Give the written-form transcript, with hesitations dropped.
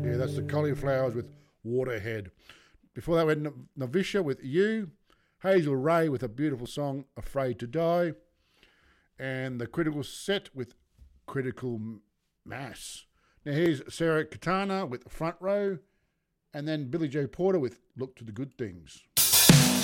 Yeah, that's the Cauliflowers with Waterhead. Before that, we had Novisha with You, Hazel Ray with a beautiful song, Afraid to Die, and the Critical Set with Critical Mass. Now here's Sarah Katana with Front Row, and then Billy Joe Porter with Look to the Good Things.